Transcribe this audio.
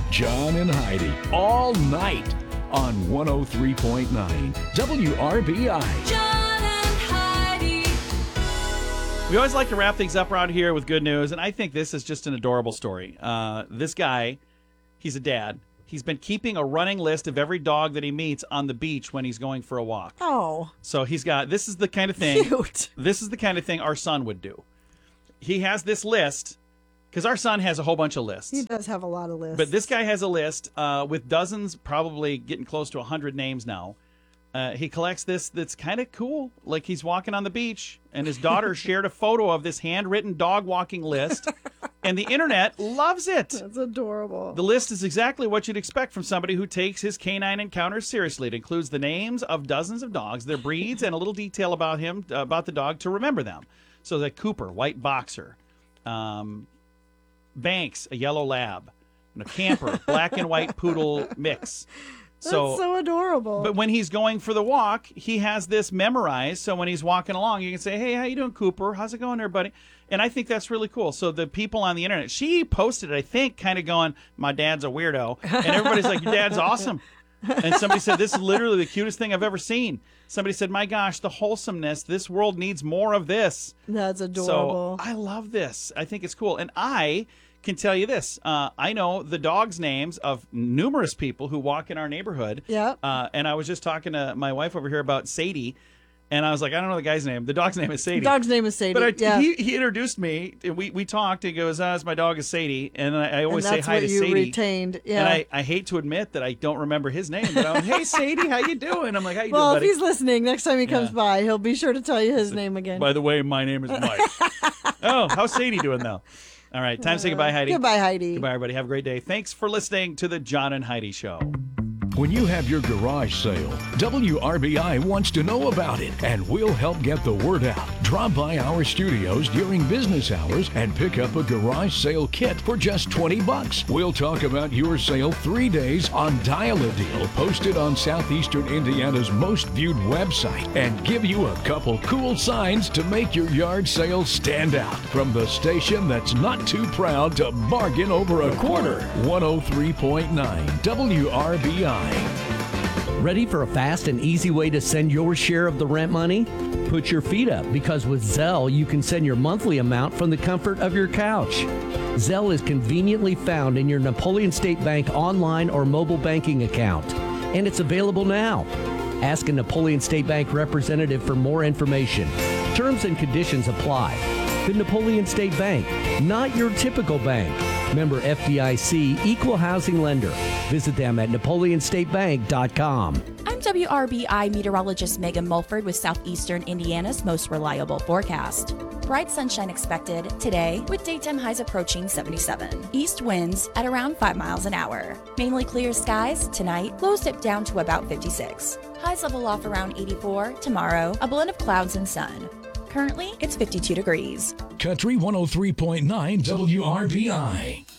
John and Heidi, all night on 103.9 WRBI. John and Heidi. We always like to wrap things up around here with good news, and I think this is just an adorable story. This guy, he's a dad. He's been keeping a running list of every dog that he meets on the beach when he's going for a walk. Oh. So he's got, this is the kind of thing. Cute. This is the kind of thing our son would do. He has this list, because our son has a whole bunch of lists. He does have a lot of lists. But this guy has a list with dozens, probably getting close to 100 names now. He collects this that's kind of cool. Like he's walking on the beach, and his daughter shared a photo of this handwritten dog walking list, and the internet loves it. That's adorable. The list is exactly what you'd expect from somebody who takes his canine encounters seriously. It includes the names of dozens of dogs, their breeds, and a little detail about him, about the dog, to remember them. So that Cooper, white boxer, Banks, a yellow lab, and a Camper, black and white poodle mix. That's so adorable. But when he's going for the walk, he has this memorized. So when he's walking along, you can say, "Hey, how you doing, Cooper? How's it going there, buddy?" And I think that's really cool. So the people on the internet, she posted it, I think, kind of going, "My dad's a weirdo," and everybody's like, "Your dad's awesome." And somebody said, "This is literally the cutest thing I've ever seen." Somebody said, "My gosh, the wholesomeness. This world needs more of this." That's adorable. So I love this. I think it's cool. And I can tell you this. I know the dogs' names of numerous people who walk in our neighborhood. Yeah. And I was just talking to my wife over here about Sadie. And I was like, I don't know the guy's name. The dog's name is Sadie. The dog's name is Sadie. But yeah. he introduced me. And we talked. He goes, my dog is Sadie. And I always say hi to that's what Sadie. you retained. Yeah. And I hate to admit that I don't remember his name. But I'm, "Hey, Sadie, how you doing?" I'm like, "How you well, doing, buddy?" if he's listening, next time he comes by, he'll be sure to tell you his name again. By the way, my name is Mike. Oh, how's Sadie doing, though? All right, time to say goodbye, Heidi. Goodbye, Heidi. Goodbye, everybody. Have a great day. Thanks for listening to the John and Heidi Show. When you have your garage sale, WRBI wants to know about it, and we'll help get the word out. Drop by our studios during business hours and pick up a garage sale kit for just $20. We'll talk about your sale 3 days on Dial a Deal, posted on Southeastern Indiana's most viewed website, and give you a couple cool signs to make your yard sale stand out. From the station that's not too proud to bargain over a quarter, 103.9 WRBI. Ready for a fast and easy way to send your share of the rent money? Put your feet up, because with Zelle, you can send your monthly amount from the comfort of your couch. Zelle is conveniently found in your Napoleon State Bank online or mobile banking account, and it's available now. Ask a Napoleon State Bank representative for more information. Terms and conditions apply. The Napoleon State Bank, not your typical bank. Member FDIC, equal housing lender. Visit them at NapoleonStateBank.com. I'm WRBI meteorologist Megan Mulford with Southeastern Indiana's most reliable forecast. Bright sunshine expected today with daytime highs approaching 77. East winds at around 5 miles an hour. Mainly clear skies tonight. Lows dip down to about 56. Highs level off around 84. Tomorrow, a blend of clouds and sun. Currently, it's 52 degrees. Country 103.9 WRBI.